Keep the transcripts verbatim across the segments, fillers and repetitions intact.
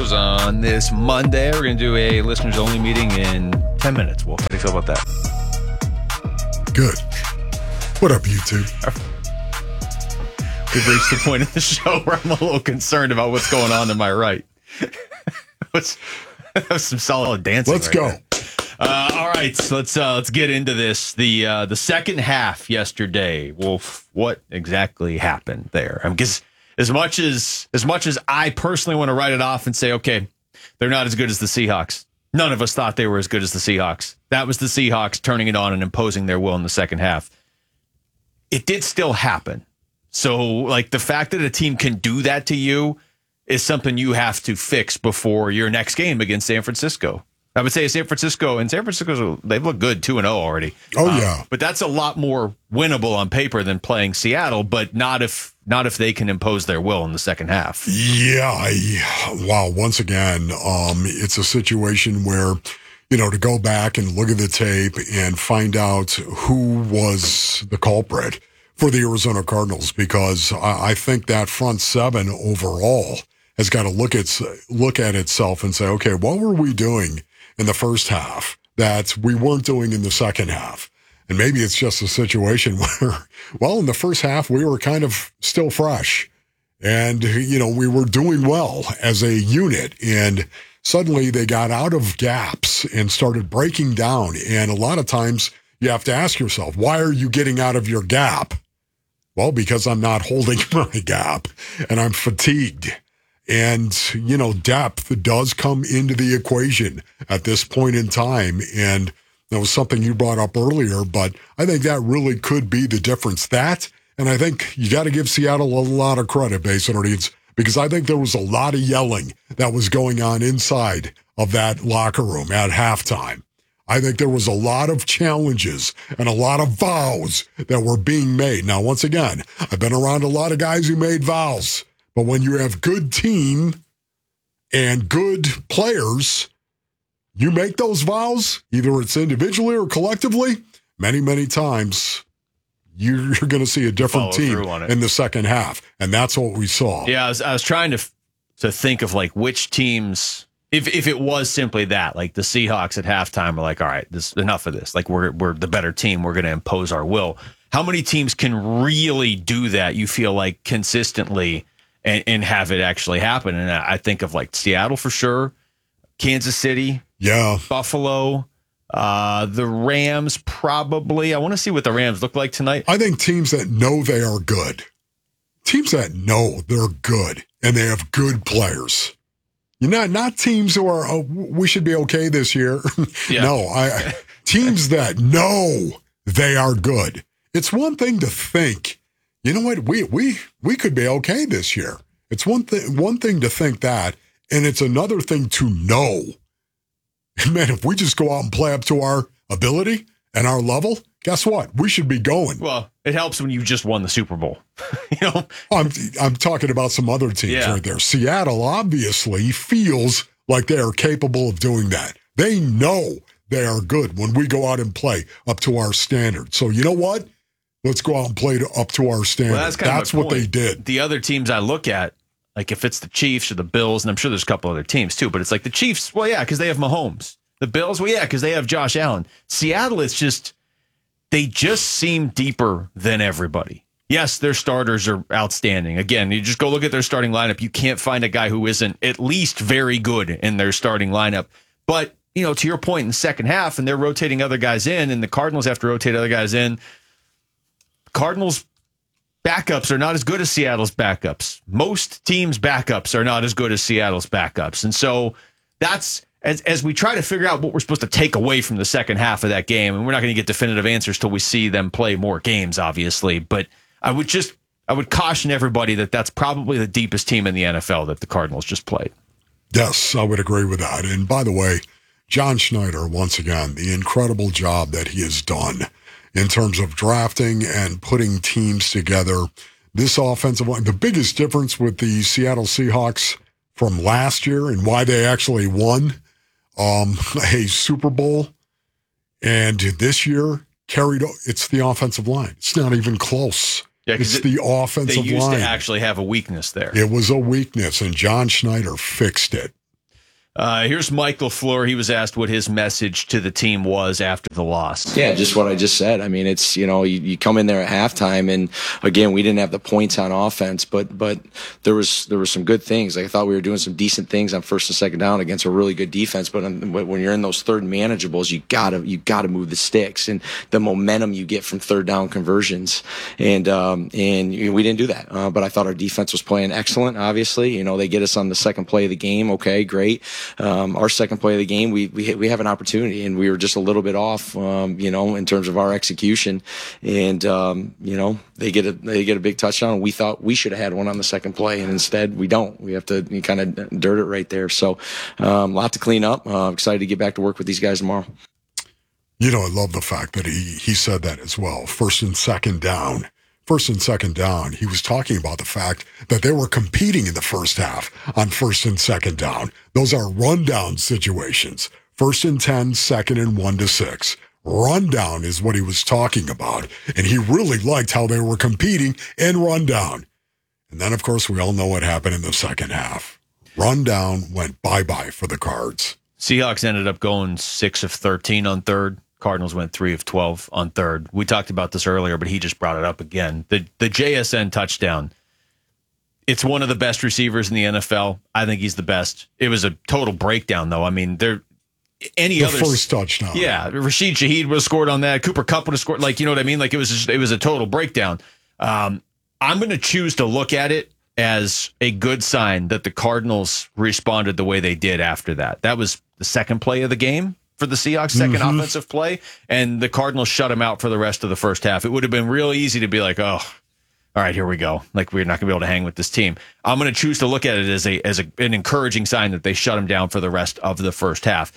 shows on this Monday. We're going to do a listeners-only meeting in ten minutes. Wolf, how do you feel about that? Good. What up, YouTube? We've reached the point of the show where I'm a little concerned about what's going on to my right. What's some solid dancing. Let's right go. There. Uh, all right, so let's uh, let's get into this. The uh, the second half yesterday. Wolf, what exactly happened there? I guess as much as as much as I personally want to write it off and say, okay, they're not as good as the Seahawks. None of us thought they were as good as the Seahawks. That was the Seahawks turning it on and imposing their will in the second half. It did still happen. So, like, the fact that a team can do that to you is something you have to fix before your next game against San Francisco. I would say San Francisco, and San Francisco, they've looked good two and oh already. Oh, um, yeah. But that's a lot more winnable on paper than playing Seattle, but not if not if they can impose their will in the second half. Yeah. I, wow. Once again, um, it's a situation where, you know, to go back and look at the tape and find out who was the culprit for the Arizona Cardinals, because I, I think that front seven overall has got to look at, look at itself and say, okay, what were we doing in the first half that we weren't doing in the second half? And maybe it's just a situation where, well, in the first half, we were kind of still fresh and, you know, we were doing well as a unit, and suddenly they got out of gaps and started breaking down. And a lot of times you have to ask yourself, why are you getting out of your gap? Well, because I'm not holding my gap and I'm fatigued. And, you know, depth does come into the equation at this point in time. And that was something you brought up earlier, but I think that really could be the difference. That, and I think you got to give Seattle a lot of credit, Basin Ortiz, because I think there was a lot of yelling that was going on inside of that locker room at halftime. I think there was a lot of challenges and a lot of vows that were being made. Now, once again, I've been around a lot of guys who made vows. But when you have good team and good players, you make those vows, either it's individually or collectively, many, many times you're going to see a different team in the second half. And that's what we saw. Yeah, I was, I was trying to to think of, like, which teams, if if it was simply that, like the Seahawks at halftime were like, all right, this enough of this. Like, we're, we're the better team. We're going to impose our will. How many teams can really do that, you feel like, consistently, And, and have it actually happen? And I think of, like, Seattle for sure, Kansas City, yeah, Buffalo, uh, the Rams probably. I want to see what the Rams look like tonight. I think teams that know they are good, teams that know they're good and they have good players. You're not not teams who are, oh, we should be okay this year. Yeah. No, I teams that know they are good. It's one thing to think, you know what, we we we could be okay this year. It's one thing one thing to think that, and it's another thing to know. Man, if we just go out and play up to our ability and our level, guess what? We should be going. Well, it helps when you just won the Super Bowl. you know, I'm I'm talking about some other teams yeah. right there. Seattle obviously feels like they are capable of doing that. They know they are good when we go out and play up to our standard. So you know what? Let's go out and play to, up to our standard. Well, that's kind that's of what point. They did. The other teams I look at, like if it's the Chiefs or the Bills, and I'm sure there's a couple other teams too, but it's like the Chiefs, well, yeah, because they have Mahomes. The Bills, well, yeah, because they have Josh Allen. Seattle, it's just, they just seem deeper than everybody. Yes, their starters are outstanding. Again, you just go look at their starting lineup. You can't find a guy who isn't at least very good in their starting lineup. But, you know, to your point, in the second half, and they're rotating other guys in, and the Cardinals have to rotate other guys in, Cardinals backups are not as good as Seattle's backups. Most teams' backups are not as good as Seattle's backups. And so that's, as as we try to figure out what we're supposed to take away from the second half of that game, and we're not going to get definitive answers till we see them play more games, obviously. But I would just, I would caution everybody that that's probably the deepest team in the N F L that the Cardinals just played. Yes, I would agree with that. And by the way, John Schneider, once again, the incredible job that he has done in terms of drafting and putting teams together. This offensive line, the biggest difference with the Seattle Seahawks from last year and why they actually won um, a Super Bowl, and this year carried, it's the offensive line. It's not even close. Yeah, it's it, the offensive line. They used line. to actually have a weakness there. It was a weakness, and John Schneider fixed it. Uh, here's Mike LaFleur. He was asked what his message to the team was after the loss. Yeah, just what I just said. I mean, it's, you know, you, you come in there at halftime, and again, we didn't have the points on offense, but but there was there were some good things. Like, I thought we were doing some decent things on first and second down against a really good defense. But when you're in those third and manageables, you gotta you gotta move the sticks and the momentum you get from third down conversions. And um, and we didn't do that. Uh, but I thought our defense was playing excellent. Obviously, you know, they get us on the second play of the game. Okay, great. Um, our second play of the game, we, we we have an opportunity, and we were just a little bit off, um, you know, in terms of our execution. And um, you know, they get a they get a big touchdown. And we thought we should have had one on the second play, and instead we don't. We have to kind of dirt it right there. So, um, a lot to clean up. Uh, excited to get back to work with these guys tomorrow. You know, I love the fact that he he said that as well. First and second down. First and second down, he was talking about the fact that they were competing in the first half on first and second down. Those are rundown situations. First and ten, second and one to six. Rundown is what he was talking about. And he really liked how they were competing in rundown. And then, of course, we all know what happened in the second half. Rundown went bye-bye for the Cards. Seahawks ended up going six of thirteen on third. Cardinals went three of twelve on third. We talked about this earlier, but he just brought it up again. The the J S N touchdown, it's one of the best receivers in the N F L. I think he's the best. It was a total breakdown, though. I mean, there any the other first touchdown. Yeah, Rashid Shaheed would have scored on that. Cooper Kupp would have scored. Like, you know what I mean? Like, it was just, it was a total breakdown. Um, I'm going to choose to look at it as a good sign that the Cardinals responded the way they did after that. That was the second play of the game for the Seahawks, second mm-hmm. offensive play, and the Cardinals shut him out for the rest of the first half. It would have been real easy to be like, oh, all right, here we go. Like, we're not going to be able to hang with this team. I'm going to choose to look at it as a as a, an encouraging sign that they shut him down for the rest of the first half,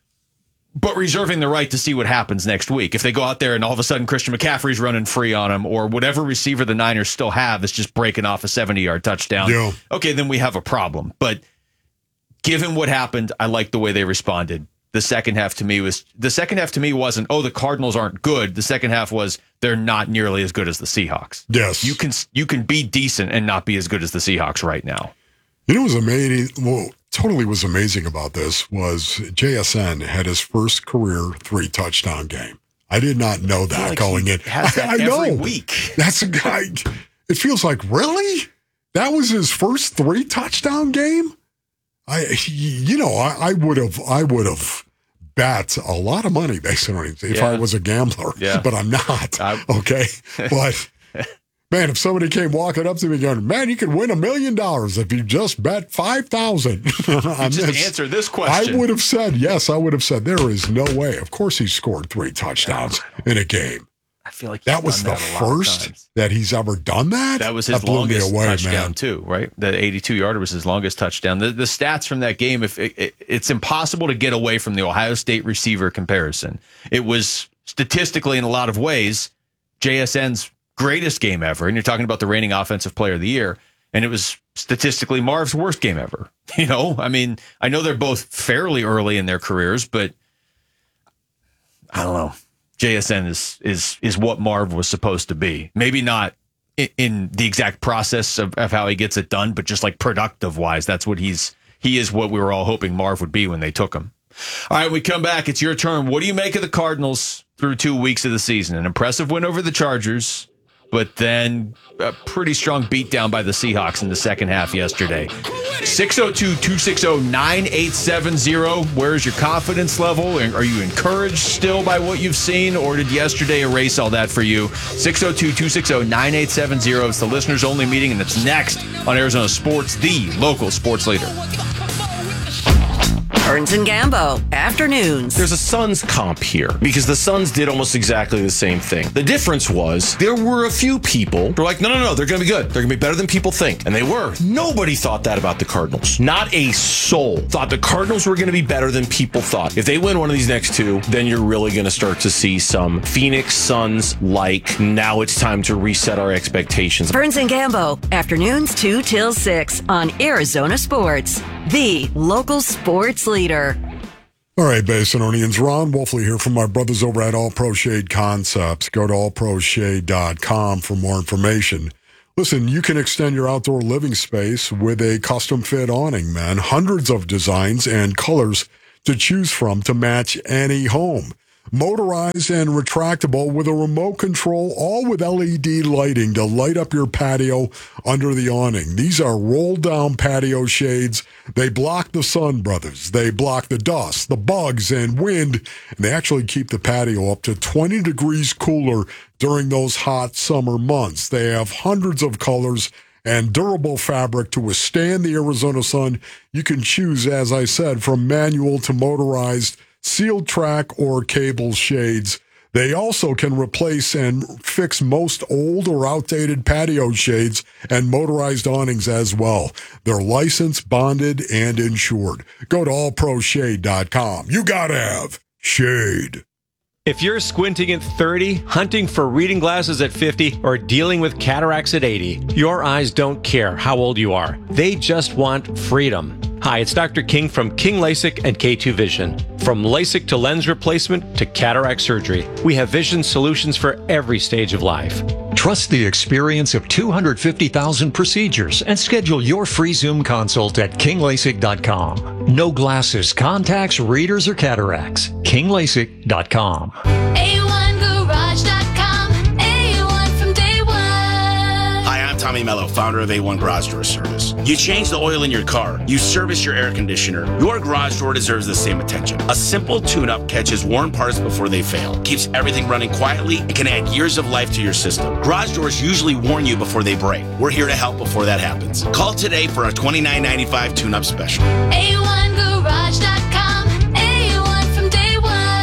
but reserving the right to see what happens next week. If they go out there and all of a sudden Christian McCaffrey's running free on him, or whatever receiver the Niners still have is just breaking off a seventy-yard touchdown, yeah. okay, then we have a problem. But given what happened, I like the way they responded. The second half to me was the second half to me wasn't, oh, the Cardinals aren't good. The second half was, they're not nearly as good as the Seahawks. Yes. You can you can be decent and not be as good as the Seahawks right now. You know what was amazing? Well, totally was amazing about this was J S N had his first career three touchdown game. I did not know that like going in. Has that I, I every know. week. That's a guy. It feels like, really? That was his first three touchdown game? I, you know, I, I would have, I would have bet a lot of money based on it if yeah. I was a gambler, yeah. but I'm not. I, okay, but man, if somebody came walking up to me going, "Man, you could win a million dollars if you just bet five thousand." Just this, answer this question. I would have said yes. I would have said there is no way. Of course, he scored three touchdowns in a game. I feel like that was the that first that he's ever done that. That was his that longest away, touchdown man. too, right? The eighty-two yarder was his longest touchdown. The, the stats from that game, if it, it, it's impossible to get away from the Ohio State receiver comparison. It was statistically, in a lot of ways, J S N's greatest game ever, and you're talking about the reigning offensive player of the year, and it was statistically Marv's worst game ever. You know, I mean, I know they're both fairly early in their careers, but I don't know. J S N is is is what Marv was supposed to be. Maybe not in, in the exact process of, of how he gets it done, but just like productive wise, that's what he's he is what we were all hoping Marv would be when they took him. All right, we come back. It's your turn. What do you make of the Cardinals through two weeks of the season? An impressive win over the Chargers, but then a pretty strong beatdown by the Seahawks in the second half yesterday. six oh two, two six oh, nine eight seven oh. Where's your confidence level? Are you encouraged still by what you've seen, or did yesterday erase all that for you? six oh two, two six oh, nine eight seven oh. It's the listeners only meeting, and it's next on Arizona Sports, the local sports leader. Burns and Gambo, afternoons. There's a Suns comp here because the Suns did almost exactly the same thing. The difference was there were a few people who were like, no, no, no, they're going to be good. They're going to be better than people think. And they were. Nobody thought that about the Cardinals. Not a soul thought the Cardinals were going to be better than people thought. If they win one of these next two, then you're really going to start to see some Phoenix Suns like, now it's time to reset our expectations. Burns and Gambo, afternoons two till six on Arizona Sports, the local sports leader. All right, Basinonians, Ron Wolfley here from my brothers over at All Pro Shade Concepts. Go to all pro shade dot com for more information. Listen, you can extend your outdoor living space with a custom fit awning, man. Hundreds of designs and colors to choose from to match any home. Motorized and retractable with a remote control, all with L E D lighting to light up your patio under the awning. These are roll-down patio shades. They block the sun, brothers. They block the dust, the bugs, and wind, and they actually keep the patio up to twenty degrees cooler during those hot summer months. They have hundreds of colors and durable fabric to withstand the Arizona sun. You can choose, as I said, from manual to motorized, sealed track or cable shades. They also can replace and fix most old or outdated patio shades and motorized awnings as well. They're licensed, bonded, and insured. Go to all pro shade dot com. You gotta have shade. If you're squinting at thirty, hunting for reading glasses at fifty, or dealing with cataracts at eighty, your eyes don't care how old you are. They just want freedom. Hi, it's Doctor King from King LASIK and K two Vision. From LASIK to lens replacement to cataract surgery, we have vision solutions for every stage of life. Trust the experience of two hundred fifty thousand procedures and schedule your free Zoom consult at king lasik dot com. No glasses, contacts, readers, or cataracts. king lasik dot com. A one garage dot com. A one from day one. Hi, I'm Tommy Mello, founder of A one Garage Door Service. You change the oil in your car. You service your air conditioner. Your garage door deserves the same attention. A simple tune-up catches worn parts before they fail, keeps everything running quietly, and can add years of life to your system. Garage doors usually warn you before they break. We're here to help before that happens. Call today for a twenty-nine ninety-five tune-up special. A one garage dot com. A one from day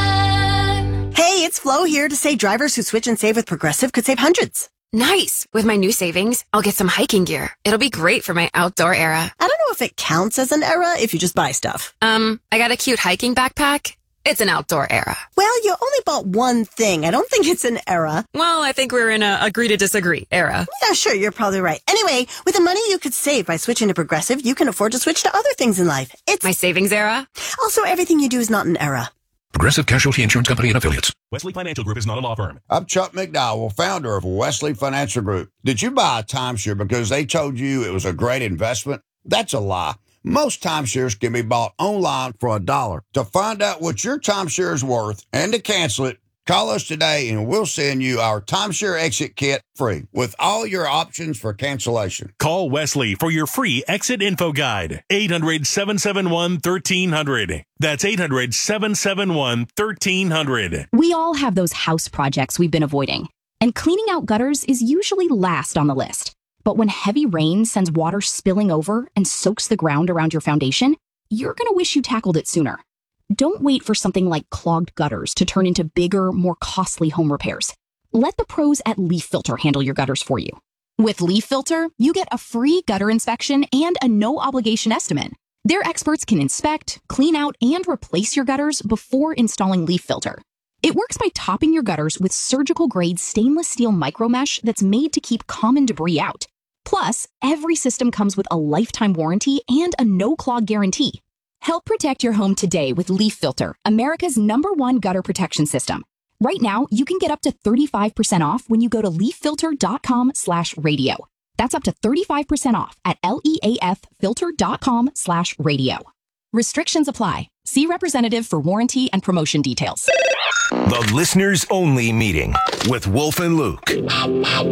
one. Hey, it's Flo here to say drivers who switch and save with Progressive could save hundreds. Nice. With my new savings, I'll get some hiking gear. It'll be great for my outdoor era. I don't know if it counts as an era if you just buy stuff. Um, I got a cute hiking backpack. It's an outdoor era. Well, you only bought one thing. I don't think it's an era. Well, I think we're in a agree to disagree era. Yeah, sure, you're probably right. Anyway, with the money you could save by switching to Progressive, you can afford to switch to other things in life. It's my savings era. Also, everything you do is not an era. Progressive Casualty Insurance Company and Affiliates. Wesley Financial Group is not a law firm. I'm Chuck McDowell, founder of Wesley Financial Group. Did you buy a timeshare because they told you it was a great investment? That's a lie. Most timeshares can be bought online for a dollar. To find out what your timeshare is worth and to cancel it, call us today and we'll send you our timeshare exit kit free with all your options for cancellation. Call Wesley for your free exit info guide. eight hundred, seven seven one, one three zero zero. That's eight hundred, seven seven one, one three zero zero. We all have those house projects we've been avoiding, and cleaning out gutters is usually last on the list. But when heavy rain sends water spilling over and soaks the ground around your foundation, you're going to wish you tackled it sooner. Don't wait for something like clogged gutters to turn into bigger, more costly home repairs. Let the pros at Leaf Filter handle your gutters for you. With Leaf Filter, you get a free gutter inspection and a no-obligation estimate. Their experts can inspect, clean out, and replace your gutters before installing Leaf Filter. It works by topping your gutters with surgical-grade stainless steel micromesh that's made to keep common debris out. Plus, every system comes with a lifetime warranty and a no-clog guarantee. Help protect your home today with Leaf Filter, America's number one gutter protection system. Right now, you can get up to thirty-five percent off when you go to leaf filter dot com slash radio. That's up to thirty-five percent off at leaf filter dot com slash radio. Restrictions apply. See representative for warranty and promotion details. The listeners only meeting with Wolf and Luke.